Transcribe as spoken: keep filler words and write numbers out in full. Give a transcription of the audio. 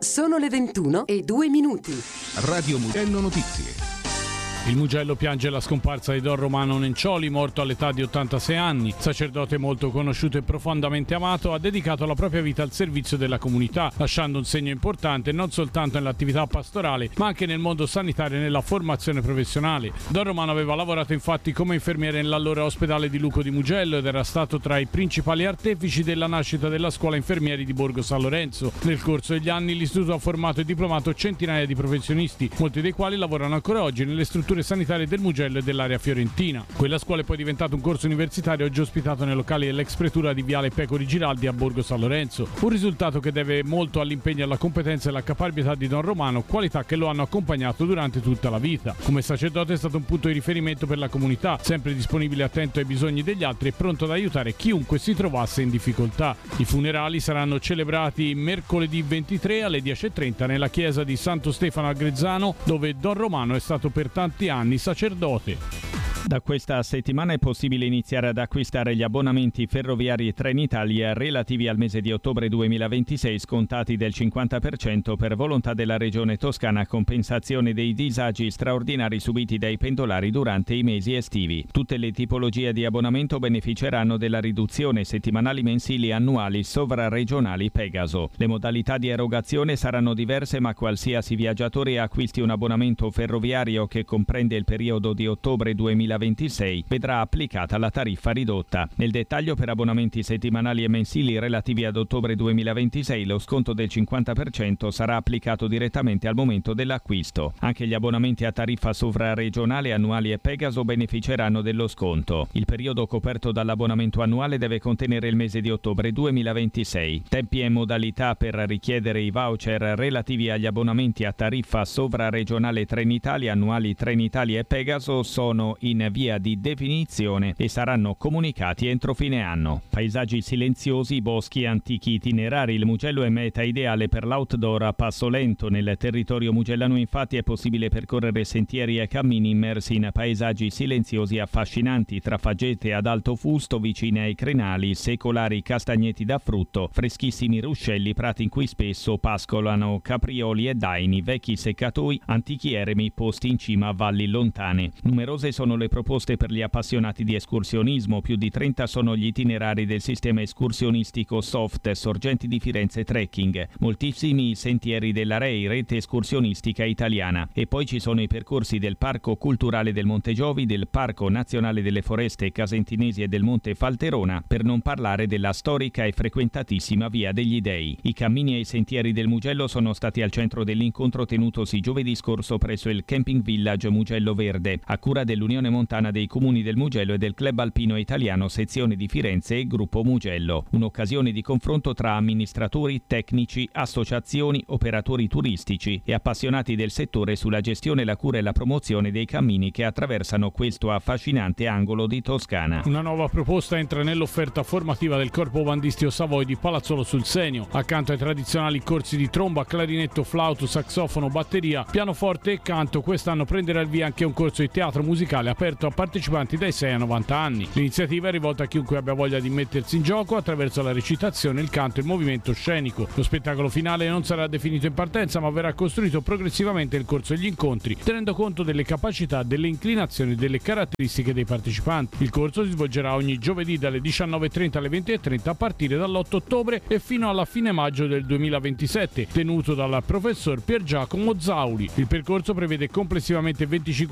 Sono le ventuno e due minuti. Radio Mugello Notizie. Il Mugello piange la scomparsa di Don Romano Nencioli, morto all'età di ottantasei anni. Sacerdote molto conosciuto e profondamente amato, ha dedicato la propria vita al servizio della comunità, lasciando un segno importante non soltanto nell'attività pastorale, ma anche nel mondo sanitario e nella formazione professionale. Don Romano aveva lavorato infatti come infermiere nell'allora ospedale di Luco di Mugello ed era stato tra i principali artefici della nascita della scuola infermieri di Borgo San Lorenzo. Nel corso degli anni l'istituto ha formato e diplomato centinaia di professionisti, molti dei quali lavorano ancora oggi nelle strutture sanitarie del Mugello e dell'area fiorentina. Quella scuola è poi diventato un corso universitario oggi ospitato nei locali dell'ex pretura di Viale Pecori Giraldi a Borgo San Lorenzo. Un risultato che deve molto all'impegno, alla competenza e alla caparbietà di Don Romano, qualità che lo hanno accompagnato durante tutta la vita. Come sacerdote è stato un punto di riferimento per la comunità, sempre disponibile e attento ai bisogni degli altri e pronto ad aiutare chiunque si trovasse in difficoltà. I funerali saranno celebrati mercoledì ventitré alle dieci e trenta nella chiesa di Santo Stefano a Grezzano, dove Don Romano è stato per tanti anni sacerdote. Da questa settimana è possibile iniziare ad acquistare gli abbonamenti ferroviari Trenitalia relativi al mese di ottobre duemilaventisei scontati del cinquanta per cento per volontà della Regione Toscana a compensazione dei disagi straordinari subiti dai pendolari durante i mesi estivi. Tutte le tipologie di abbonamento beneficeranno della riduzione settimanali, mensili, annuali, sovraregionali Pegaso. Le modalità di erogazione saranno diverse, ma qualsiasi viaggiatore acquisti un abbonamento ferroviario che comprende il periodo di ottobre duemilaventisei vedrà applicata la tariffa ridotta. Nel dettaglio, per abbonamenti settimanali e mensili relativi ad ottobre duemilaventisei lo sconto del cinquanta per cento sarà applicato direttamente al momento dell'acquisto. Anche gli abbonamenti a tariffa sovraregionale, annuali e Pegaso beneficeranno dello sconto. Il periodo coperto dall'abbonamento annuale deve contenere il mese di ottobre duemilaventisei. Tempi e modalità per richiedere i voucher relativi agli abbonamenti a tariffa sovraregionale Trenitalia, annuali Trenitalia e Pegaso sono in via di definizione e saranno comunicati entro fine anno. Paesaggi silenziosi, boschi antichi itinerari. Il Mugello è meta ideale per l'outdoor a passo lento. Nel territorio mugellano infatti è possibile percorrere sentieri e cammini immersi in paesaggi silenziosi e affascinanti, tra faggete ad alto fusto vicine ai crenali, secolari castagneti da frutto, freschissimi ruscelli, prati in cui spesso pascolano caprioli e daini, vecchi seccatoi, antichi eremi posti in cima a valli lontane. Numerose sono le proposte per gli appassionati di escursionismo. Più di trenta sono gli itinerari del sistema escursionistico Soft, Sorgenti di Firenze Trekking, moltissimi sentieri della R E I, rete escursionistica italiana, e poi ci sono i percorsi del Parco Culturale del Monte Giovi, del Parco Nazionale delle Foreste Casentinesi e del Monte Falterona, per non parlare della storica e frequentatissima Via degli Dei. I cammini e i sentieri del Mugello sono stati al centro dell'incontro tenutosi giovedì scorso presso il Camping Village Mugello Verde, a cura dell'Unione Montana dei Comuni del Mugello e del Club Alpino Italiano Sezione di Firenze e Gruppo Mugello. Un'occasione di confronto tra amministratori, tecnici, associazioni, operatori turistici e appassionati del settore sulla gestione, la cura e la promozione dei cammini che attraversano questo affascinante angolo di Toscana. Una nuova proposta entra nell'offerta formativa del Corpo Bandistico Savoy di Palazzolo sul Senio. Accanto ai tradizionali corsi di tromba, clarinetto, flauto, saxofono, batteria, pianoforte e canto, quest'anno prenderà il via anche un corso di teatro musicale aperto a partecipanti dai sei ai novanta anni. L'iniziativa è rivolta a chiunque abbia voglia di mettersi in gioco attraverso la recitazione, il canto e il movimento scenico. Lo spettacolo finale non sarà definito in partenza, ma verrà costruito progressivamente nel corso degli incontri, tenendo conto delle capacità, delle inclinazioni e delle caratteristiche dei partecipanti. Il corso si svolgerà ogni giovedì dalle diciannove e trenta alle venti e trenta a partire dall'otto ottobre e fino alla fine maggio del duemilaventisette, tenuto dal professor Pier Giacomo Zauli. Il percorso prevede complessivamente venticinque